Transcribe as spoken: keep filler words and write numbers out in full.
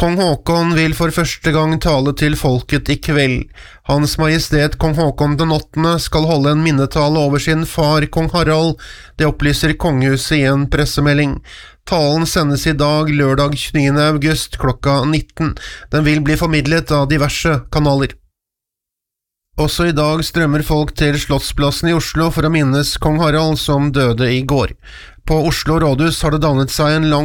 Kong Haakon vil for første gang tale til folket i kveld. Hans Majestet Kong Haakon den åttende skal holde en minnetale over sin far Kong Harald. Det opplyser kongehuset i en pressemelding. Talen sendes i dag, lørdag tjueniende august klokka nitten. Den vil bli formidlet av diverse kanaler. Også i dag strømmer folk til Slottsplassen i Oslo for å minnes Kong Harald som døde i går. På Oslo rådhus har det dannet seg en lang